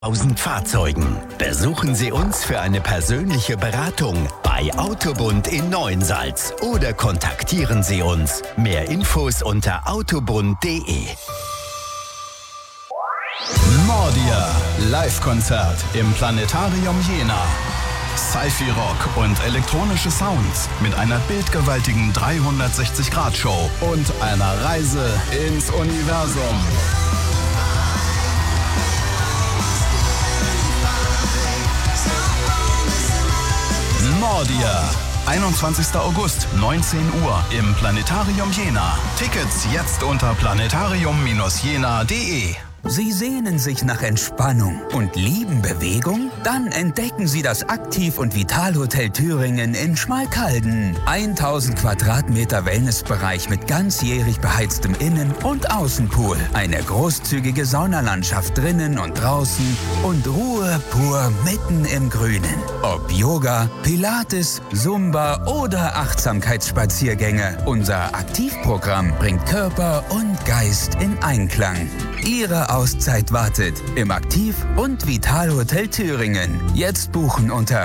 1000 Fahrzeugen. Besuchen Sie uns für eine persönliche Beratung bei Autobund in Neuensalz oder kontaktieren Sie uns. Mehr Infos unter autobund.de. Mordia, Live-Konzert im Planetarium Jena. Sci-Fi-Rock und elektronische Sounds mit einer bildgewaltigen 360-Grad-Show und einer Reise ins Universum. Mordia, 21. August, 19 Uhr im Planetarium Jena. Tickets jetzt unter planetarium-jena.de. Sie sehnen sich nach Entspannung und lieben Bewegung? Dann entdecken Sie das Aktiv- und Vitalhotel Thüringen in Schmalkalden. 1000 Quadratmeter Wellnessbereich mit ganzjährig beheiztem Innen- und Außenpool. Eine großzügige Saunalandschaft drinnen und draußen und Ruhe pur mitten im Grünen. Ob Yoga, Pilates, Zumba oder Achtsamkeitsspaziergänge, unser Aktivprogramm bringt Körper und Geist in Einklang. Ihre Auszeit wartet im Aktiv- und Vitalhotel Thüringen. Jetzt buchen unter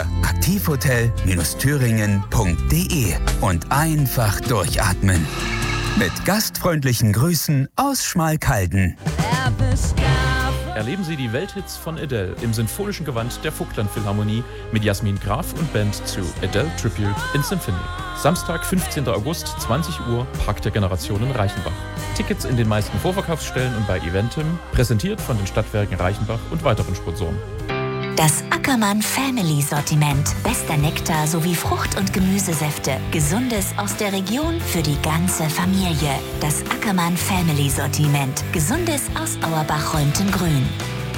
aktivhotel-thüringen.de und einfach durchatmen. Mit gastfreundlichen Grüßen aus Schmalkalden. Erleben Sie die Welthits von Adele im sinfonischen Gewand der Vogtland Philharmonie mit Jasmin Graf und Band zu Adele Tribute in Symphony. Samstag, 15. August, 20 Uhr, Park der Generationen Reichenbach. Tickets in den meisten Vorverkaufsstellen und bei Eventim, präsentiert von den Stadtwerken Reichenbach und weiteren Sponsoren. Das Ackermann Family Sortiment. Bester Nektar sowie Frucht- und Gemüsesäfte. Gesundes aus der Region für die ganze Familie. Das Ackermann Family Sortiment. Gesundes aus Auerbach-Reumtengrün.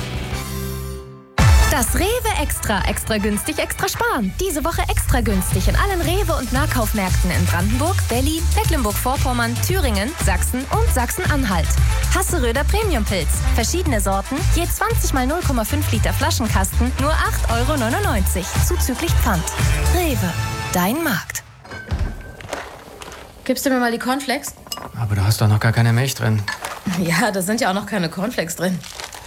Das Rewe Extra. Extra günstig, extra sparen. Diese Woche extra günstig in allen Rewe- und Nahkaufmärkten in Brandenburg, Berlin, Mecklenburg-Vorpommern, Thüringen, Sachsen und Sachsen-Anhalt. Hasseröder Premiumpilz. Verschiedene Sorten, je 20 mal 0,5 Liter Flaschenkasten, nur 8,99 € zuzüglich Pfand. Rewe, dein Markt. Gibst du mir mal die Cornflakes? Aber du hast doch noch gar keine Milch drin. Ja, da sind ja auch noch keine Cornflakes drin.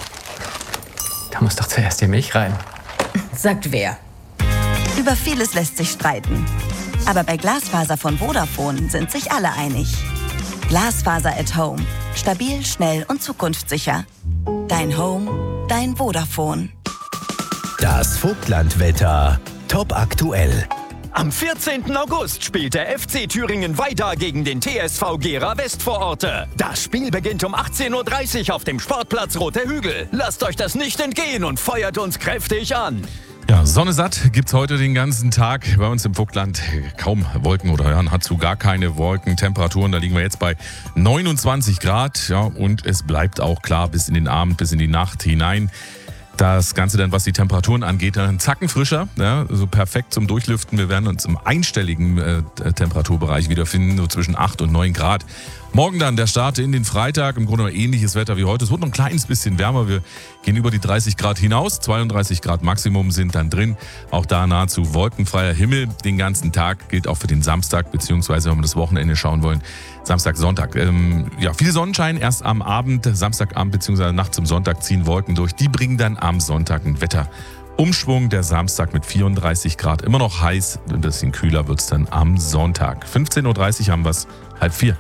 Da muss doch zuerst die Milch rein. Sagt wer? Über vieles lässt sich streiten. Aber bei Glasfaser von Vodafone sind sich alle einig. Glasfaser at Home. Stabil, schnell und zukunftssicher. Dein Home, dein Vodafone. Das Vogtlandwetter. Top aktuell. Am 14. August spielt der FC Thüringen weiter gegen den TSV Gera Westvororte. Das Spiel beginnt um 18:30 Uhr auf dem Sportplatz Roter Hügel. Lasst euch das nicht entgehen und feuert uns kräftig an. Ja, Sonne satt gibt's heute den ganzen Tag bei uns im Vogtland. Kaum Wolken oder ja, nahezu gar keine Wolkentemperaturen. Da liegen wir jetzt bei 29 Grad. Ja, und es bleibt auch klar bis in den Abend, bis in die Nacht hinein. Das Ganze dann, was die Temperaturen angeht, dann einen Zacken frischer, ja, so perfekt zum Durchlüften. Wir werden uns im einstelligen Temperaturbereich wiederfinden, so zwischen 8 und 9 Grad. Morgen dann der Start in den Freitag, im Grunde ähnliches Wetter wie heute. Es wird noch ein kleines bisschen wärmer, wir gehen über die 30 Grad hinaus, 32 Grad Maximum sind dann drin. Auch da nahezu wolkenfreier Himmel den ganzen Tag, gilt auch für den Samstag, beziehungsweise wenn wir das Wochenende schauen wollen, Samstag, Sonntag. Ja, viel Sonnenschein erst am Abend, Samstagabend beziehungsweise nachts zum Sonntag ziehen Wolken durch. Die bringen dann am Sonntag ein Wetterumschwung. Der Samstag mit 34 Grad, immer noch heiß, ein bisschen kühler wird es dann am Sonntag. 15:30 Uhr haben wir es, 3:30.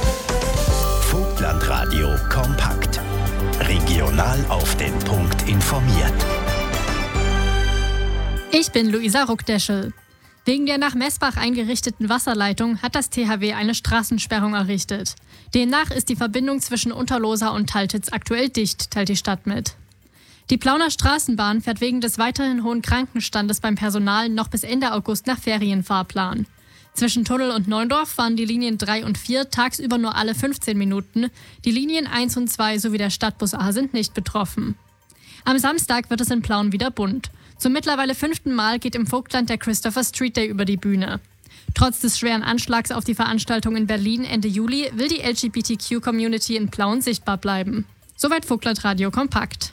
Vogtlandradio kompakt. Regional auf den Punkt informiert. Ich bin Luisa Ruckdeschel. Wegen der nach Messbach eingerichteten Wasserleitung hat das THW eine Straßensperrung errichtet. Demnach ist die Verbindung zwischen Unterlohsa und Taltitz aktuell dicht, teilt die Stadt mit. Die Plauner Straßenbahn fährt wegen des weiterhin hohen Krankenstandes beim Personal noch bis Ende August nach Ferienfahrplan. Zwischen Tunnel und Neundorf fahren die Linien 3 und 4 tagsüber nur alle 15 Minuten. Die Linien 1 und 2 sowie der Stadtbus A sind nicht betroffen. Am Samstag wird es in Plauen wieder bunt. Zum mittlerweile 5. Mal geht im Vogtland der Christopher Street Day über die Bühne. Trotz des schweren Anschlags auf die Veranstaltung in Berlin Ende Juli will die LGBTQ-Community in Plauen sichtbar bleiben. Soweit Vogtlandradio kompakt.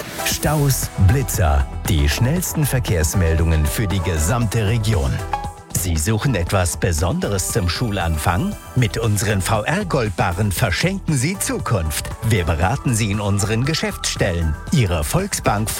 Staus, Blitzer, die schnellsten Verkehrsmeldungen für die gesamte Region. Sie suchen etwas Besonderes zum Schulanfang? Mit unseren VR-Goldbarren verschenken Sie Zukunft. Wir beraten Sie in unseren Geschäftsstellen. Ihre Volksbank